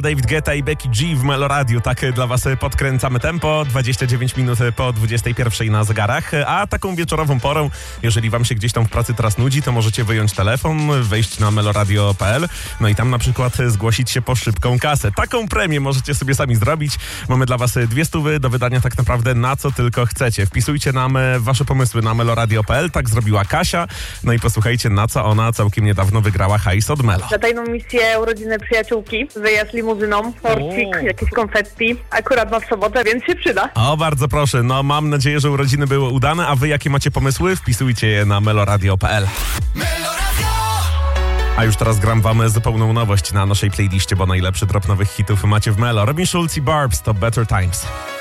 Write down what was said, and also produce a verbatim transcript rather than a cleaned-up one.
David Guetta i Becky G w Meloradiu. Tak dla was podkręcamy tempo. dwadzieścia dziewięć minut po dwudziestej pierwszej na zegarach. A taką wieczorową porą, jeżeli wam się gdzieś tam w pracy teraz nudzi, to możecie wyjąć telefon, wejść na meloradio kropka p l, no i tam na przykład zgłosić się po szybką kasę. Taką premię możecie sobie sami zrobić. Mamy dla was dwie stówy do wydania tak naprawdę na co tylko chcecie. Wpisujcie nam wasze pomysły na meloradio kropka p l. Tak zrobiła Kasia. No i posłuchajcie, na co ona całkiem niedawno wygrała hajs od Melo. Na tajną misję urodziny przyjaciółki, wyjazd limuzyną, torcik, jakieś konfetti. Akurat ma w sobotę, więc się przyda. O, bardzo proszę. No mam nadzieję, że urodziny były udane, a wy jakie macie pomysły? Wpisujcie je na meloradio kropka p l. A już teraz gram wam zupełną nowość na naszej playliście, bo najlepszy drop nowych hitów macie w Melo. Robin Schulz i Barbs to Better Times.